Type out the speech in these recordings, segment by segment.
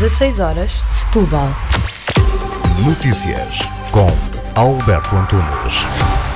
16 horas, Setúbal. Notícias com Alberto Antunes.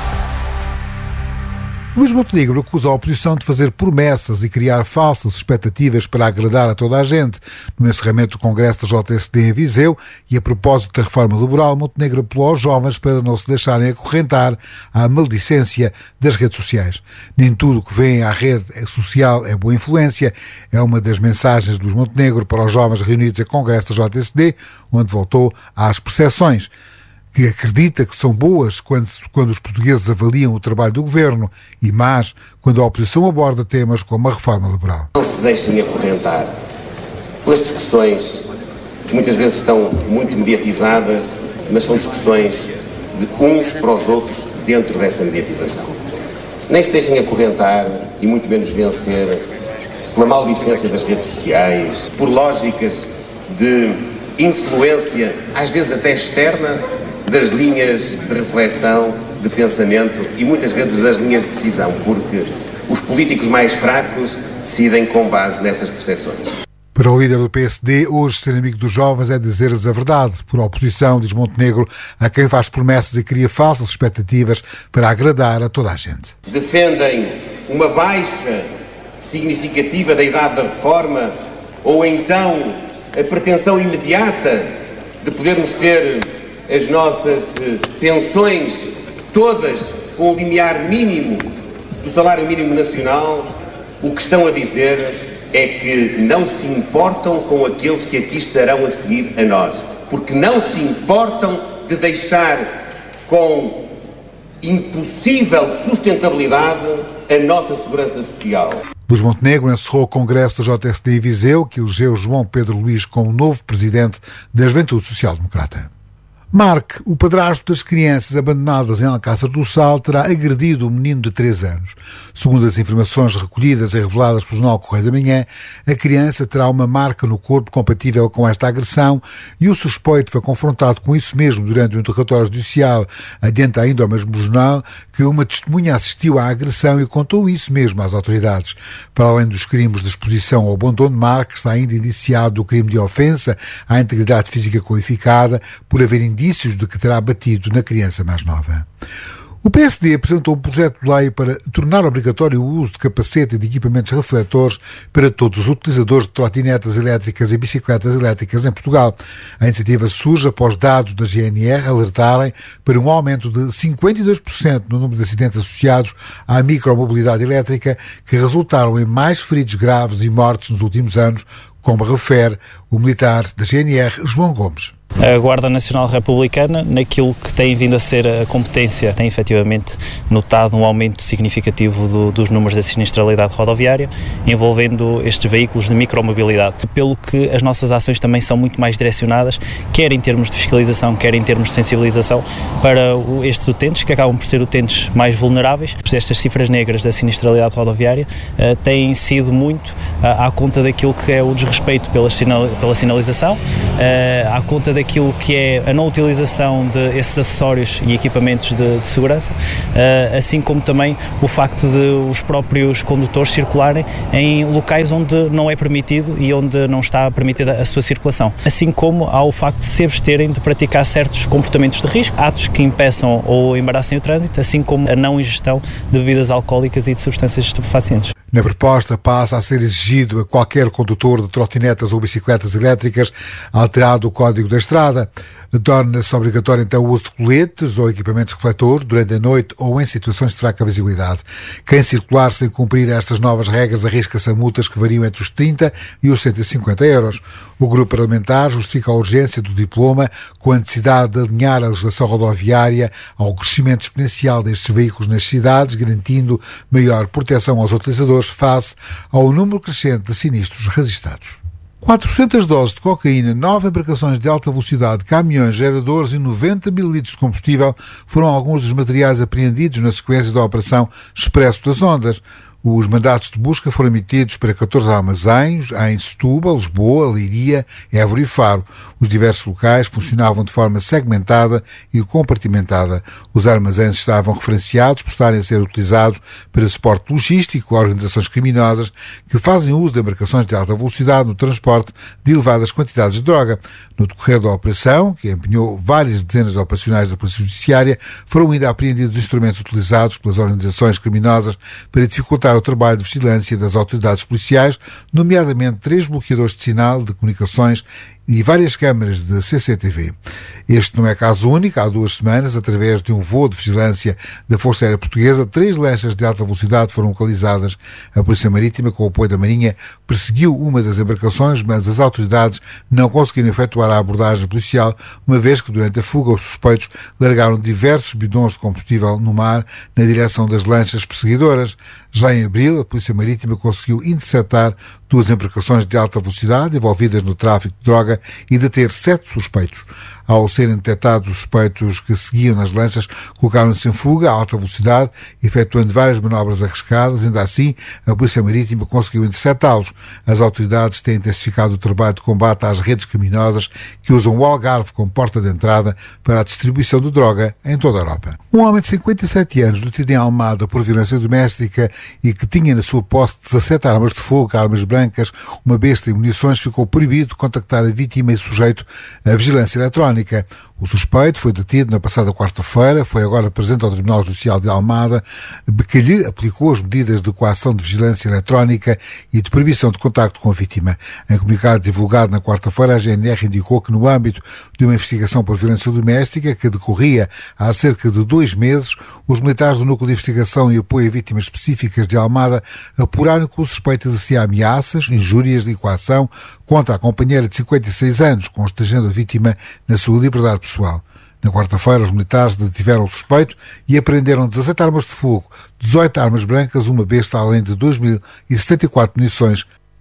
Luís Montenegro acusa a oposição de fazer promessas e criar falsas expectativas para agradar a toda a gente. No encerramento do Congresso da JSD em Viseu e a propósito da reforma laboral, Montenegro apelou aos jovens para não se deixarem acorrentar à maledicência das redes sociais. Nem tudo o que vem à rede social é boa influência. É uma das mensagens de Luís Montenegro para os jovens reunidos em Congresso da JSD, onde voltou às percepções que acredita que são boas quando os portugueses avaliam o trabalho do governo e más quando a oposição aborda temas como a reforma laboral. Não se deixem acorrentar pelas discussões que muitas vezes estão muito mediatizadas, mas são discussões de uns para os outros dentro dessa mediatização. Nem se deixem acorrentar e muito menos vencer pela maldicência das redes sociais, por lógicas de influência, às vezes até externa, das linhas de reflexão, de pensamento e muitas vezes das linhas de decisão, porque os políticos mais fracos decidem com base nessas percepções. Para o líder do PSD, hoje ser amigo dos jovens é dizer-lhes a verdade. Por oposição, diz Montenegro, a quem faz promessas e cria falsas expectativas para agradar a toda a gente. Defendem uma baixa significativa da idade da reforma ou então a pretensão imediata de podermos ter as nossas pensões todas com o limiar mínimo do salário mínimo nacional. O que estão a dizer é que não se importam com aqueles que aqui estarão a seguir a nós, porque não se importam de deixar com impossível sustentabilidade a nossa segurança social. Luís Montenegro encerrou o Congresso da JSD em Viseu, que elegeu João Pedro Luís como novo presidente da Juventude Social Democrata. Mark, o padrasto das crianças abandonadas em Alcácer do Sal, terá agredido o menino de 3 anos. Segundo as informações recolhidas e reveladas pelo jornal Correio da Manhã, a criança terá uma marca no corpo compatível com esta agressão e o suspeito foi confrontado com isso mesmo durante o interrogatório judicial. Adianta ainda ao mesmo jornal que uma testemunha assistiu à agressão e contou isso mesmo às autoridades. Para além dos crimes de exposição ao abandono, Mark está ainda indiciado do crime de ofensa à integridade física qualificada por haver indícios de que terá batido na criança mais nova. O PSD apresentou um projeto de lei para tornar obrigatório o uso de capacete e de equipamentos refletores para todos os utilizadores de trotinetas elétricas e bicicletas elétricas em Portugal. A iniciativa surge após dados da GNR alertarem para um aumento de 52% no número de acidentes associados à micromobilidade elétrica, que resultaram em mais feridos graves e mortes nos últimos anos, como refere o militar da GNR, João Gomes. A Guarda Nacional Republicana, naquilo que tem vindo a ser a competência, tem efetivamente notado um aumento significativo dos números da sinistralidade rodoviária envolvendo estes veículos de micromobilidade, pelo que as nossas ações também são muito mais direcionadas, quer em termos de fiscalização, quer em termos de sensibilização, para estes utentes, que acabam por ser utentes mais vulneráveis. Estas cifras negras da sinistralidade rodoviária têm sido muito à conta daquilo que é o desrespeito pela sinalização, à conta daquilo que é a não utilização desses acessórios e equipamentos de segurança, assim como também o facto de os próprios condutores circularem em locais onde não é permitido e onde não está permitida a sua circulação, assim como ao facto de se absterem de praticar certos comportamentos de risco, atos que impeçam ou embaraçem o trânsito, assim como a não ingestão de bebidas alcoólicas e de substâncias estupefacientes. Na proposta, passa a ser exigido a qualquer condutor de trotinetas ou bicicletas elétricas alterado o código da estrada. Torna-se obrigatório então o uso de coletes ou equipamentos refletores durante a noite ou em situações de fraca visibilidade. Quem circular sem cumprir estas novas regras arrisca-se a multas que variam entre os 30 e os 150 euros. O grupo parlamentar justifica a urgência do diploma com a necessidade de alinhar a legislação rodoviária ao crescimento exponencial destes veículos nas cidades, garantindo maior proteção aos utilizadores face ao número crescente de sinistros registados. 400 doses de cocaína, 9 embarcações de alta velocidade, caminhões, geradores e 90 mil litros de combustível foram alguns dos materiais apreendidos na sequência da Operação Expresso das Ondas. Os mandatos de busca foram emitidos para 14 armazéns em Setúbal, Lisboa, Leiria, Évora e Faro. Os diversos locais funcionavam de forma segmentada e compartimentada. Os armazéns estavam referenciados por estarem a ser utilizados para suporte logístico a organizações criminosas que fazem uso de embarcações de alta velocidade no transporte de elevadas quantidades de droga. No decorrer da operação, que empenhou várias dezenas de operacionais da Polícia Judiciária, foram ainda apreendidos instrumentos utilizados pelas organizações criminosas para dificultar o trabalho de vigilância das autoridades policiais, nomeadamente 3 bloqueadores de sinal de comunicações e várias câmaras de CCTV. Este não é caso único. Há 2 semanas, através de um voo de vigilância da Força Aérea Portuguesa, 3 lanchas de alta velocidade foram localizadas. A Polícia Marítima, com o apoio da Marinha, perseguiu uma das embarcações, mas as autoridades não conseguiram efetuar a abordagem policial, uma vez que, durante a fuga, os suspeitos largaram diversos bidões de combustível no mar na direção das lanchas perseguidoras. Já em abril, a Polícia Marítima conseguiu interceptar 2 embarcações de alta velocidade envolvidas no tráfico de droga e deter 7 suspeitos. Ao serem detectados os suspeitos que seguiam nas lanchas, colocaram-se em fuga a alta velocidade, efetuando várias manobras arriscadas. Ainda assim, a Polícia Marítima conseguiu interceptá-los. As autoridades têm intensificado o trabalho de combate às redes criminosas que usam o Algarve como porta de entrada para a distribuição de droga em toda a Europa. Um homem de 57 anos, detido em Almada por violência doméstica e que tinha na sua posse 17 armas de fogo, armas brancas, uma besta e munições, ficou proibido de contactar a vítima e sujeito à vigilância eletrónica. O suspeito foi detido na passada quarta-feira, foi agora presente ao Tribunal Judicial de Almada, que lhe aplicou as medidas de coação de vigilância eletrónica e de proibição de contacto com a vítima. Em comunicado divulgado na quarta-feira, a GNR indicou que no âmbito de uma investigação por violência doméstica que decorria há cerca de 2 meses, os militares do Núcleo de Investigação e Apoio a Vítimas Específicas de Almada apuraram que o suspeito exercia ameaças, injúrias e coação contra a companheira de 56 anos, constrangendo a vítima na sua liberdade pessoal. Na quarta-feira, os militares detiveram o suspeito e apreenderam 17 armas de fogo, 18 armas brancas, uma besta, além de 2.074 munições.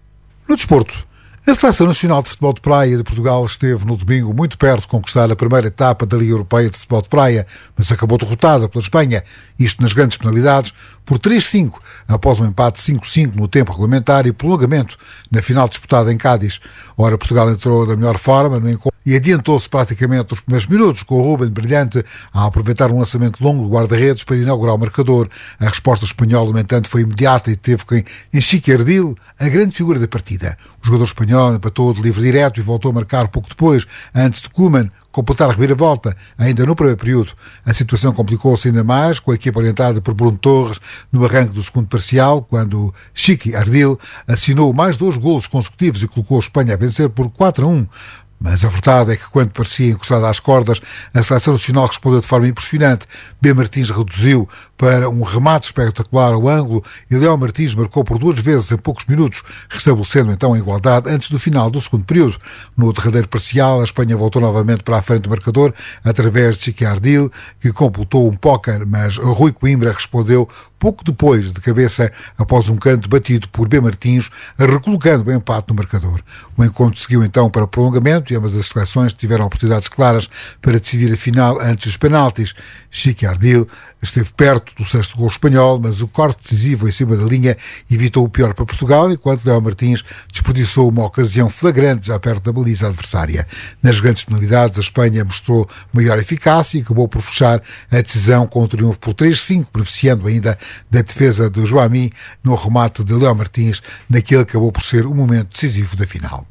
No desporto, a Seleção Nacional de Futebol de Praia de Portugal esteve no domingo muito perto de conquistar a primeira etapa da Liga Europeia de Futebol de Praia, mas acabou derrotada pela Espanha, isto nas grandes penalidades, por 3-5, após um empate 5-5 no tempo regulamentar e prolongamento na final disputada em Cádiz. Ora, Portugal entrou da melhor forma no encontro e adiantou-se praticamente os primeiros minutos, com o Ruben brilhante a aproveitar um lançamento longo do guarda-redes para inaugurar o marcador. A resposta espanhola, no entanto, foi imediata e teve quem Enrique Ardil, a grande figura da partida. O jogador espanhol empatou de livre direto e voltou a marcar pouco depois, antes de Koeman completar a reviravolta, ainda no primeiro período. A situação complicou-se ainda mais, com a equipa orientada por Bruno Torres no arranque do segundo parcial, quando Chiqui Ardil assinou mais 2 golos consecutivos e colocou a Espanha a vencer por 4-1. Mas a verdade é que, quando parecia encostada às cordas, a Seleção Nacional respondeu de forma impressionante. B. Martins reduziu para um remate espetacular ao ângulo e Léo Martins marcou por 2 vezes em poucos minutos, restabelecendo então a igualdade antes do final do segundo período. No derradeiro parcial, a Espanha voltou novamente para a frente do marcador através de Chiqui Ardil, que completou um póquer, mas Rui Coimbra respondeu pouco depois, de cabeça, após um canto batido por B. Martins, recolocando o empate no marcador. O encontro seguiu então para prolongamento e ambas as seleções tiveram oportunidades claras para decidir a final antes dos penaltis. Chiqui Ardil esteve perto do 6º gol espanhol, mas o corte decisivo em cima da linha evitou o pior para Portugal, enquanto Léo Martins desperdiçou uma ocasião flagrante já perto da baliza adversária. Nas grandes penalidades, a Espanha mostrou maior eficácia e acabou por fechar a decisão com um triunfo por 3-5, beneficiando ainda da defesa do Joami no remate de Léo Martins, naquele que acabou por ser o momento decisivo da final.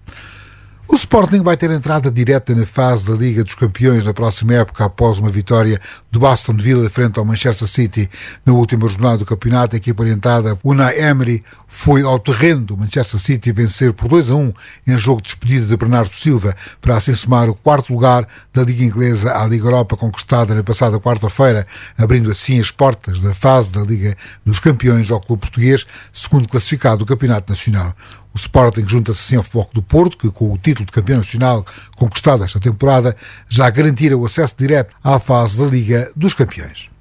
O Sporting vai ter entrada direta na fase da Liga dos Campeões na próxima época, após uma vitória do Aston Villa frente ao Manchester City. Na última jornada do campeonato, a equipa orientada por Unai Emery foi ao terreno do Manchester City vencer por 2-1 em jogo de despedida de Bernardo Silva, para assim somar o 4º lugar da Liga Inglesa à Liga Europa, conquistada na passada quarta-feira, abrindo assim as portas da fase da Liga dos Campeões ao clube português, segundo classificado do Campeonato Nacional. O Sporting junta-se assim ao Futebol Clube do Porto, que com o título de campeão nacional conquistado esta temporada já garantira o acesso direto à fase da Liga dos Campeões.